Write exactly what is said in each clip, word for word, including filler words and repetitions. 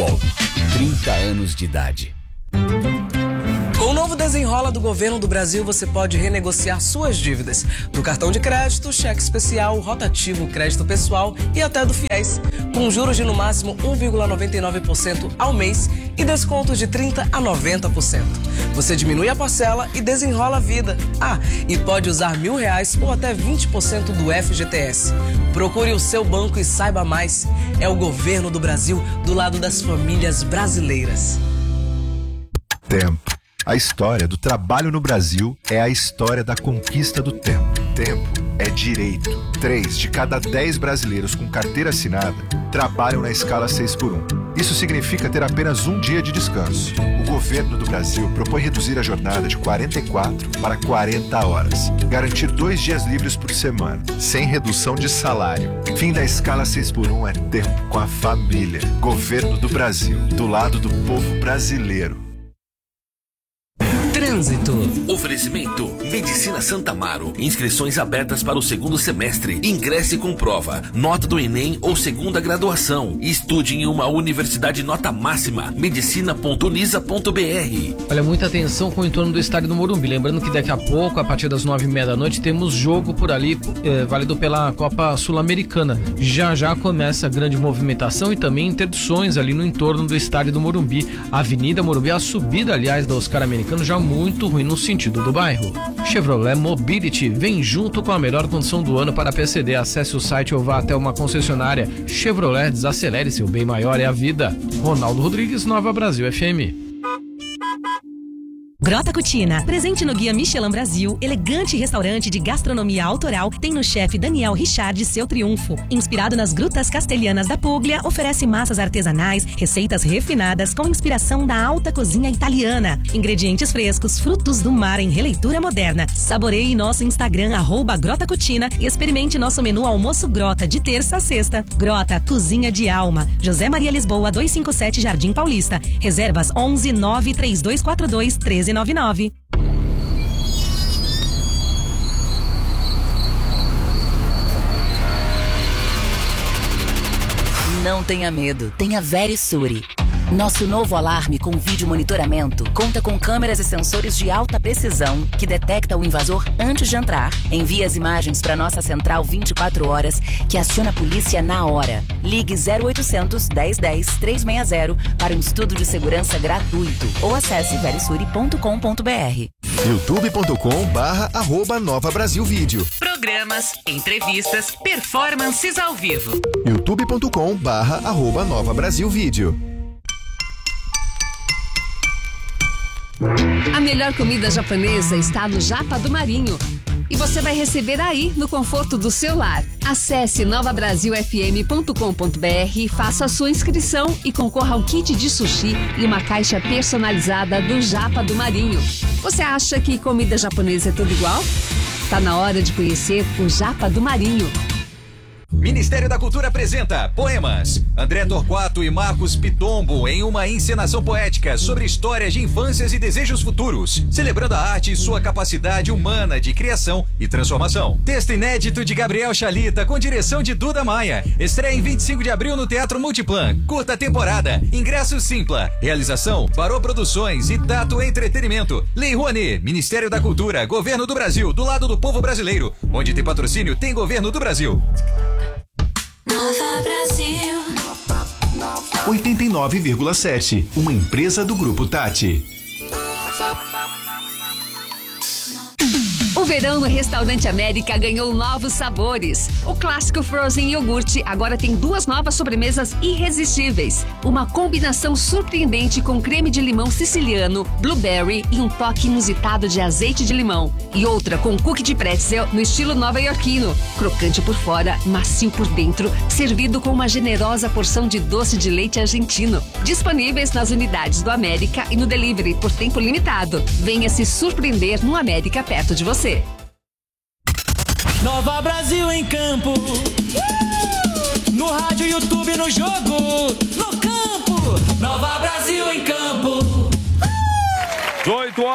U O L, trinta anos de idade. Com o novo Desenrola do Governo do Brasil, você pode renegociar suas dívidas do cartão de crédito, cheque especial, rotativo, crédito pessoal e até do FIES, com juros de no máximo um vírgula noventa e nove por cento ao mês e descontos de trinta por cento a noventa por cento. Você diminui a parcela e desenrola a vida. Ah, e pode usar mil reais ou até vinte por cento do F G T S. Procure o seu banco e saiba mais. É o Governo do Brasil do lado das famílias brasileiras. Tempo. A história do trabalho no Brasil é a história da conquista do tempo. Tempo é direito. Três de cada dez brasileiros com carteira assinada trabalham na escala seis por um. Isso significa ter apenas um dia de descanso. O governo do Brasil propõe reduzir a jornada de quarenta e quatro para quarenta horas. Garantir dois dias livres por semana, sem redução de salário. Fim da escala seis por um é tempo com a família. Governo do Brasil, do lado do povo brasileiro. Trânsito. Oferecimento Medicina Santa Amaro. Inscrições abertas para o segundo semestre. Ingresse com prova, nota do Enem ou segunda graduação. Estude em uma universidade nota máxima. medicina ponto unisa ponto b r. Olha, muita atenção com o entorno do estádio do Morumbi. Lembrando que daqui a pouco, a partir das nove e meia da noite, temos jogo por ali, é, válido pela Copa Sul-Americana. Já já começa a grande movimentação e também interdições ali no entorno do estádio do Morumbi. A Avenida Morumbi, a subida, aliás, da Oscar Americano, já muito ruim no sentido do bairro. Chevrolet Mobility vem junto com a melhor condição do ano para a P C D. Acesse o site ou vá até uma concessionária. Chevrolet, desacelere, seu bem maior é a vida. Ronaldo Rodrigues, Nova Brasil F M. Grota Cucina, presente no Guia Michelin Brasil, elegante restaurante de gastronomia autoral, tem no chefe Daniel Richard seu triunfo. Inspirado nas grutas castelhanas da Puglia, oferece massas artesanais, receitas refinadas com inspiração da alta cozinha italiana. Ingredientes frescos, frutos do mar em releitura moderna. Saboreie nosso Instagram, arroba Grota Cucina, e experimente nosso menu almoço Grota de terça a sexta. Grota, cozinha de alma. José Maria Lisboa, duzentos e cinquenta e sete, Jardim Paulista. Reservas onze nove três dois quatro dois um três nove nove. Não tenha medo, tenha Verisure. Nosso novo alarme com vídeo monitoramento conta com câmeras e sensores de alta precisão que detecta o invasor antes de entrar. Envia as imagens para nossa central vinte e quatro horas, que aciona a polícia na hora. Ligue zero oitocentos, dez dez, trezentos e sessenta para um estudo de segurança gratuito ou acesse verisure ponto com ponto b r. youtube ponto com barra arroba Nova Brasil Vídeo. Programas, entrevistas, performances ao vivo. youtube ponto com barra arroba Nova Brasil Vídeo. A melhor comida japonesa está no Japa do Marinho. E você vai receber aí, no conforto do seu lar. Acesse nova brasil f m ponto com ponto b r, faça a sua inscrição e concorra ao kit de sushi e uma caixa personalizada do Japa do Marinho. Você acha que comida japonesa é tudo igual? Tá na hora de conhecer o Japa do Marinho. Ministério da Cultura apresenta Poemas. André Torquato e Marcos Pitombo em uma encenação poética sobre histórias de infâncias e desejos futuros, celebrando a arte e sua capacidade humana de criação e transformação. Texto inédito de Gabriel Chalita com direção de Duda Maia. Estreia em vinte e cinco de abril no Teatro Multiplan. Curta temporada. Ingresso Simpla. Realização Barô Produções e Tato Entretenimento. Lei Rouanet. Ministério da Cultura. Governo do Brasil. Do lado do povo brasileiro. Onde tem patrocínio, tem Governo do Brasil. Nova Brasil oitenta e nove vírgula sete, uma empresa do Grupo Tati. O verão no Restaurante América ganhou novos sabores. O clássico Frozen Iogurte agora tem duas novas sobremesas irresistíveis. Uma combinação surpreendente com creme de limão siciliano, blueberry e um toque inusitado de azeite de limão. E outra com cookie de pretzel no estilo nova-iorquino. Crocante por fora, macio por dentro, servido com uma generosa porção de doce de leite argentino. Disponíveis nas unidades do América e no delivery por tempo limitado. Venha se surpreender no América perto de você. Nova Brasil em campo, no rádio, YouTube, no jogo, no campo. Nova Brasil em campo. dezoito horas.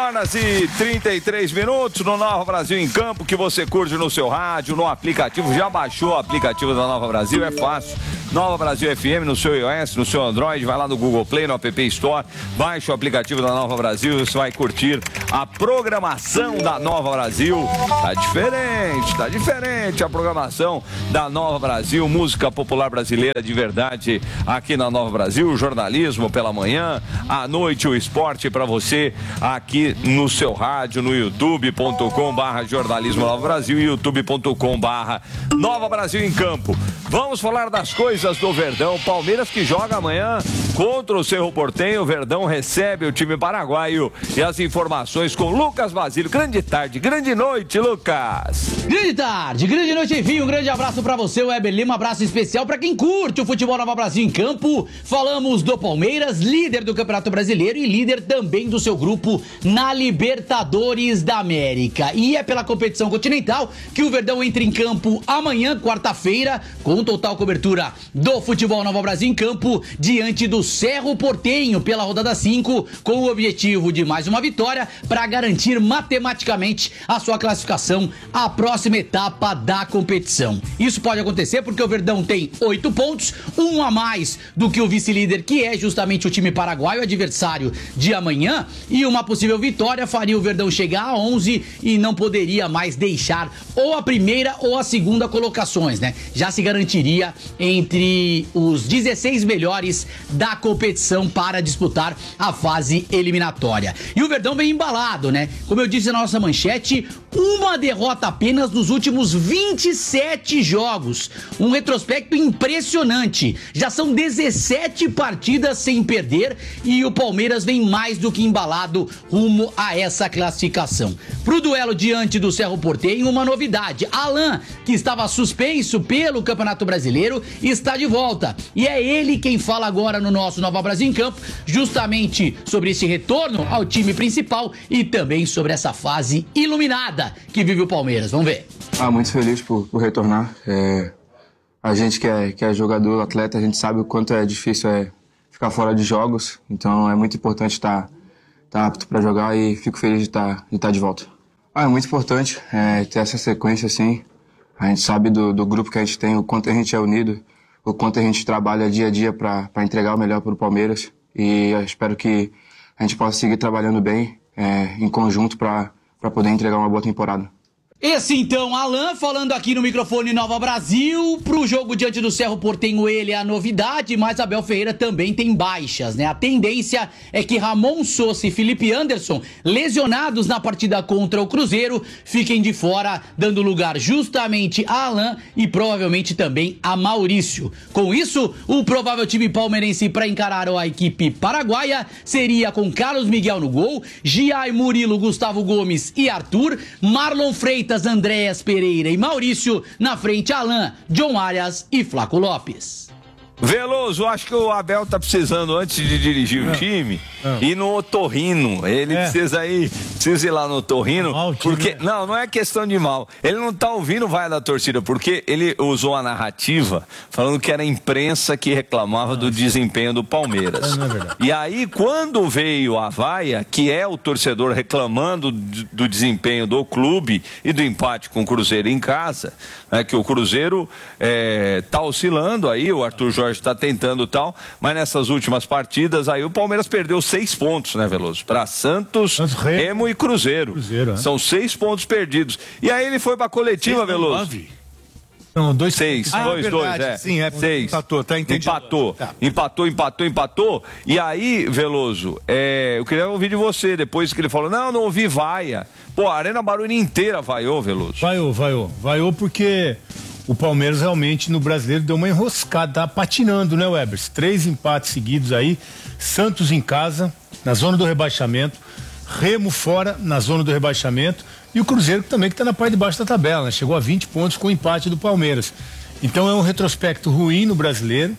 horas e trinta e três minutos no Nova Brasil em Campo, que você curte no seu rádio, no aplicativo. Já baixou o aplicativo da Nova Brasil? É fácil. Nova Brasil F M no seu iOS, no seu Android, vai lá no Google Play, no App Store, baixa o aplicativo da Nova Brasil, você vai curtir a programação da Nova Brasil. Tá diferente, tá diferente a programação da Nova Brasil, música popular brasileira de verdade aqui na Nova Brasil, jornalismo pela manhã, à noite o esporte para você aqui no seu rádio, no youtube ponto com barra jornalismo Nova Brasil e youtube ponto com barra Nova Brasil em Campo. Vamos falar das coisas do Verdão. Palmeiras que joga amanhã contra o Cerro Porteño. O Verdão recebe o time paraguaio e as informações com Lucas Basílio. Grande tarde, grande noite, Lucas. Grande tarde, grande noite, enfim, um grande abraço pra você, Weber Lima, um abraço especial pra quem curte o futebol Nova Brasil em Campo. Falamos do Palmeiras, líder do Campeonato Brasileiro e líder também do seu grupo na Libertadores da América. E é pela competição continental que o Verdão entra em campo amanhã, quarta-feira, com total cobertura do futebol Nova Brasil em Campo, diante do Cerro Porteño pela rodada cinco, com o objetivo de mais uma vitória para garantir matematicamente a sua classificação à próxima etapa da competição. Isso pode acontecer porque o Verdão tem oito pontos, um a mais do que o vice-líder, que é justamente o time paraguaio, adversário de amanhã, e uma possível vitória faria o Verdão chegar a onze e não poderia mais deixar ou a primeira ou a segunda colocações, né? Já se garantiria entre os dezesseis melhores da competição para disputar a fase eliminatória. E o Verdão vem embalado, né? Como eu disse na nossa manchete, uma derrota apenas nos últimos vinte e sete jogos. Um retrospecto impressionante. Já são dezessete partidas sem perder e o Palmeiras vem mais do que embalado rumo a essa classificação. Pro duelo diante do Cerro Porteño, uma novidade. Alan, que estava suspenso pelo Campeonato Brasileiro, está de volta. E é ele quem fala agora no nosso Nova Brasil em Campo, justamente sobre esse retorno ao time principal e também sobre essa fase iluminada que vive o Palmeiras. Vamos ver. Ah, muito feliz por, por retornar. É, a gente que é, que é jogador, atleta, a gente sabe o quanto é difícil é ficar fora de jogos. Então é muito importante estar, estar apto para jogar e fico feliz de estar, de estar de volta. Ah, é muito importante é, ter essa sequência assim. A gente sabe do, do grupo que a gente tem, o quanto a gente é unido, o quanto a gente trabalha dia a dia para entregar o melhor para o Palmeiras. E eu espero que a gente possa seguir trabalhando bem é, em conjunto para para poder entregar uma boa temporada. Esse então, Alan, falando aqui no microfone Nova Brasil. Pro jogo diante do Cerro Porteño, ele é a novidade, mas Abel Ferreira também tem baixas, né? A tendência é que Ramon Sousa e Felipe Anderson, lesionados na partida contra o Cruzeiro, fiquem de fora, dando lugar justamente a Alan e provavelmente também a Maurício. Com isso, o provável time palmeirense para encarar a equipe paraguaia seria com Carlos Miguel no gol, Giai, Murilo, Gustavo Gomes e Arthur, Marlon Freitas, Andréas Pereira e Maurício, na frente Alan, John Arias e Flaco Lopes. Veloso, acho que o Abel tá precisando, antes de dirigir o time, é. ir no otorrino. Ele é. precisa ir, precisa ir lá no otorrino, porque, não, não é questão de mal. Ele não tá ouvindo vai da torcida, porque ele usou a narrativa falando que era a imprensa que reclamava do desempenho do Palmeiras. Não é verdade. E aí, quando veio a vaia, que é o torcedor reclamando do desempenho do clube e do empate com o Cruzeiro em casa, né, que o Cruzeiro é, tá oscilando aí, o Arthur Jorge está tentando tal, mas nessas últimas partidas aí o Palmeiras perdeu seis pontos, né, Veloso? Para Santos, Remo e Cruzeiro. Cruzeiro é. São seis pontos perdidos. E aí ele foi para a coletiva, seis, Veloso. Nove. Não, dois, seis, ah, dois, verdade, dois, é. Sim, é. Seis. Empatou, tá entendido. Empatou, tá. empatou, empatou, empatou. E aí, Veloso, é, eu queria ouvir de você, depois que ele falou, não, não ouvi vaia. Pô, a Arena Barueri inteira vaiou, Veloso. Vaiou, vaiou. Vaiou porque o Palmeiras realmente no Brasileiro deu uma enroscada, tá patinando, né, Webers? Três empates seguidos aí, Santos em casa, na zona do rebaixamento, Remo fora, na zona do rebaixamento, e o Cruzeiro também que tá na parte de baixo da tabela, né? Chegou a vinte pontos com o empate do Palmeiras. Então é um retrospecto ruim no Brasileiro,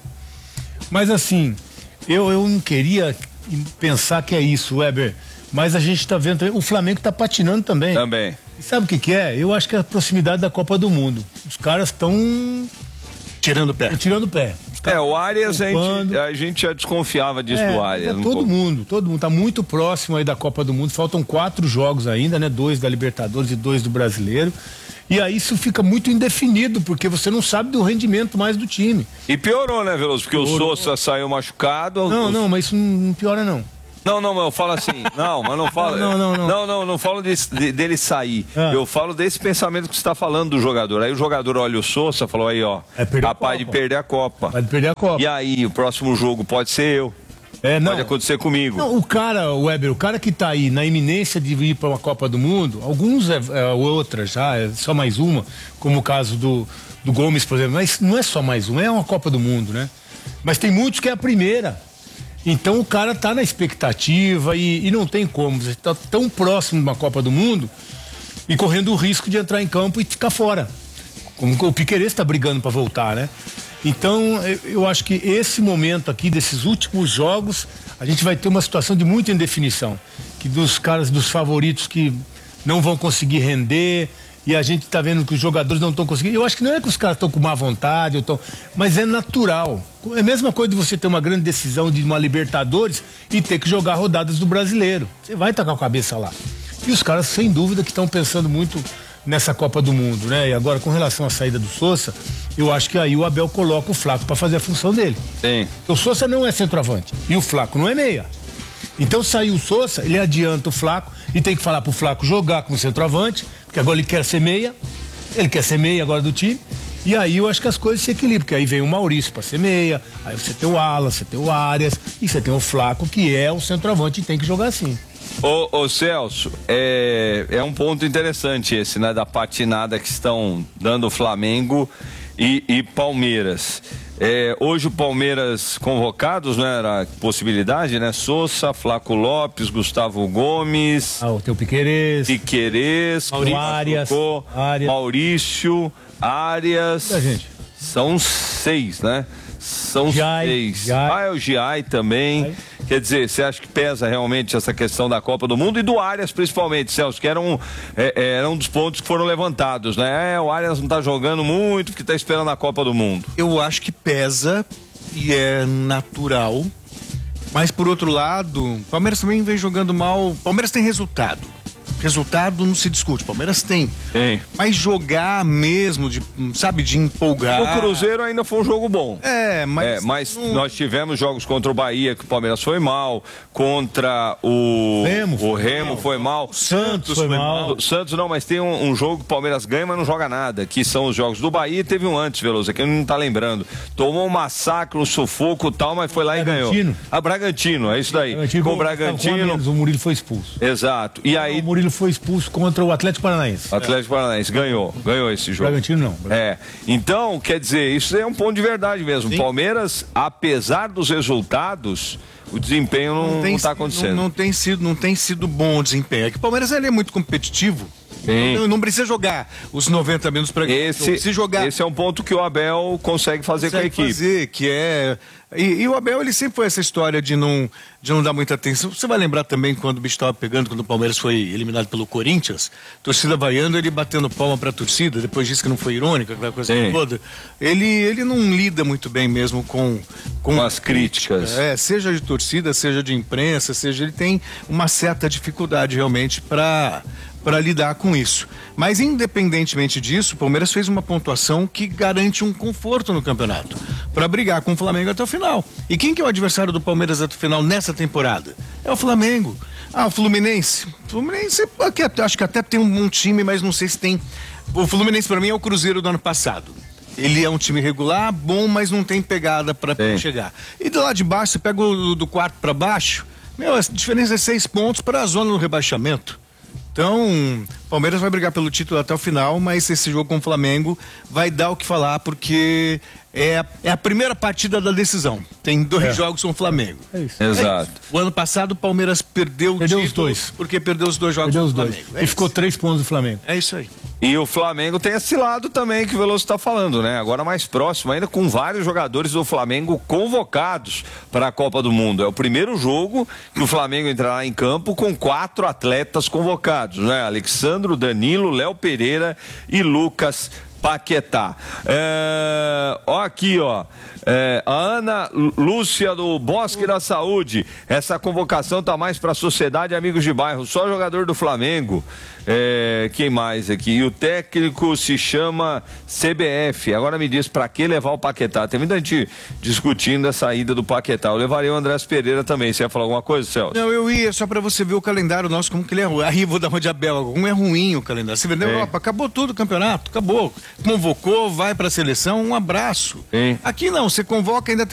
mas assim, eu, eu não queria pensar que é isso, Weber, mas a gente tá vendo também, o Flamengo tá patinando também. Também. E sabe o que que é? Eu acho que é a proximidade da Copa do Mundo. Os caras estão tirando o pé. Tirando o pé. É, o Arias a gente, a gente já desconfiava disso é, do Arias. É um todo pouco. mundo, todo mundo tá muito próximo aí da Copa do Mundo. Faltam quatro jogos ainda, né? Dois da Libertadores e dois do Brasileiro. E aí isso fica muito indefinido, porque você não sabe do rendimento mais do time. E piorou, né, Veloso? Porque piorou. O Sousa saiu machucado. Não, os... não, mas isso não piora, não. Não, não, mas eu falo assim, não, mas não falo. Não, não, não. Não, não, não falo desse, de, dele sair. Ah. Eu falo desse pensamento que você está falando do jogador. Aí o jogador olha o Sousa, falou aí, ó, é capaz de perder a Copa. Pode perder a Copa. E aí, o próximo jogo pode ser eu. É, não. Pode acontecer comigo. Não, o cara, o Weber, o cara que tá aí na iminência de ir para uma Copa do Mundo, alguns é, é outra já, é só mais uma, como o caso do, do Gomes, por exemplo, mas não é só mais uma, é uma Copa do Mundo, né? Mas tem muitos que é a primeira. Então o cara tá na expectativa e, e não tem como, você tá tão próximo de uma Copa do Mundo e correndo o risco de entrar em campo e ficar fora. Como o Piquerez tá brigando para voltar, né? Então, eu acho que esse momento aqui, desses últimos jogos, a gente vai ter uma situação de muita indefinição. Que dos caras, dos favoritos que não vão conseguir render, e a gente tá vendo que os jogadores não estão conseguindo. Eu acho que não é que os caras estão com má vontade, ou tão, mas é natural. É a mesma coisa de você ter uma grande decisão de uma Libertadores e ter que jogar rodadas do Brasileiro. Você vai estar com a cabeça lá. E os caras, sem dúvida, que estão pensando muito nessa Copa do Mundo, né? E agora, com relação à saída do Sousa, eu acho que aí o Abel coloca o Flaco para fazer a função dele. Sim. O Sousa não é centroavante e o Flaco não é meia. Então, saiu o Sousa, ele adianta o Flaco e tem que falar pro Flaco jogar como centroavante, porque agora ele quer ser meia, ele quer ser meia agora do time. E aí eu acho que as coisas se equilibram, porque aí vem o Maurício para ser meia, aí você tem o Alan, você tem o Arias e você tem o Flaco, que é o centroavante e tem que jogar assim. Ô, ô Celso, é, é um ponto interessante esse, né? Da patinada que estão dando Flamengo e, e Palmeiras. É, hoje o Palmeiras convocados, né? Era possibilidade, né? Sousa, Flaco Lopes, Gustavo Gomes. Ah, o teu Piquerez. Piquerez, Maurício, Arias, Arias. Maurício, Arias. É, gente. São seis, né? São Giai, seis. Giai. Ah, é o Giai também. Giai. Quer dizer, você acha que pesa realmente essa questão da Copa do Mundo e do Arias principalmente, Celso, que era um, é, era um dos pontos que foram levantados, né? É, o Arias não tá jogando muito porque tá esperando a Copa do Mundo. Eu acho que pesa e é natural, mas por outro lado, o Palmeiras também vem jogando mal. O Palmeiras tem resultado. Resultado não se discute, Palmeiras tem. Tem. Mas jogar mesmo, de, sabe, de empolgar. O Cruzeiro ainda foi um jogo bom. É, mas. É, mas não... nós tivemos jogos contra o Bahia que o Palmeiras foi mal, contra o Remo, o Remo foi mal. Santos foi mal. O Santos não, mas tem um, um jogo que o Palmeiras ganha, mas não joga nada, que são os jogos do Bahia. Teve um antes, Veloso, que não tá lembrando. Tomou um massacre, um sufoco e tal, mas foi lá Bragantino. e ganhou. A Bragantino, é isso daí. Bragantino, com o Bragantino. Com o Murilo foi expulso. Exato. E aí o Murilo foi expulso contra o Atlético Paranaense. O Atlético Paranaense ganhou, ganhou esse jogo. Bragantino não. É. Então, quer dizer, isso é um ponto de verdade mesmo. Sim. Palmeiras, apesar dos resultados, o desempenho não está acontecendo. Não, não tem sido, não tem sido bom o desempenho. É que o Palmeiras ele é muito competitivo. Não, não precisa jogar os noventa minutos para esse se jogar. Esse é um ponto que o Abel consegue fazer consegue com a equipe. Fazer, que é e, e o Abel ele sempre foi essa história de não de não dar muita atenção. Você vai lembrar também quando o bicho estava pegando, quando o Palmeiras foi eliminado pelo Corinthians, torcida vaiando, ele batendo palma para a torcida, depois disse que não foi irônica, aquela coisa Sim. toda. Ele ele não lida muito bem mesmo com com, com as críticas. É, seja de torcida, seja de imprensa, seja ele tem uma certa dificuldade realmente para para lidar com isso. Mas independentemente disso, o Palmeiras fez uma pontuação que garante um conforto no campeonato para brigar com o Flamengo até o final. E quem que é o adversário do Palmeiras até o final nessa temporada? É o Flamengo. Ah, o Fluminense. O Fluminense, acho que até tem um bom time, mas não sei se tem. O Fluminense para mim é o Cruzeiro do ano passado. Ele é um time regular, bom, mas não tem pegada para chegar. E do lado de baixo, você pega o do quarto para baixo, meu, a diferença é seis pontos para a zona do rebaixamento. Então, o Palmeiras vai brigar pelo título até o final, mas esse jogo com o Flamengo vai dar o que falar, porque é a, é a primeira partida da decisão. Tem dois é. jogos com o Flamengo. É isso. Exato. É isso. O ano passado o Palmeiras perdeu o perdeu título, os dois. porque perdeu os dois jogos perdeu com o os Flamengo. Dois. É e ficou três pontos do Flamengo. É isso aí. E o Flamengo tem esse lado também que o Veloso está falando, né? Agora mais próximo ainda, com vários jogadores do Flamengo convocados para a Copa do Mundo. É o primeiro jogo que o Flamengo entrará em campo com quatro atletas convocados, né? Alexandro, Danilo, Léo Pereira e Lucas Paquetá. É, ó aqui, ó. É, a Ana Lúcia do Bosque da Saúde. Essa convocação tá mais para a Sociedade Amigos de Bairro. Só jogador do Flamengo. É, quem mais aqui? E o técnico se chama C B F. Agora me diz para que levar o Paquetá. Tem muita gente discutindo a saída do Paquetá. Eu levaria o Andrés Pereira também. Você ia falar alguma coisa, Celso? Não, eu ia só para você ver o calendário nosso, como que ele é ruim. Aí vou dar uma de Abel, como é ruim o calendário. Você vê na é. Europa, acabou tudo o campeonato, acabou. Convocou, vai para a seleção, um abraço. É. Aqui não, você convoca, ainda tem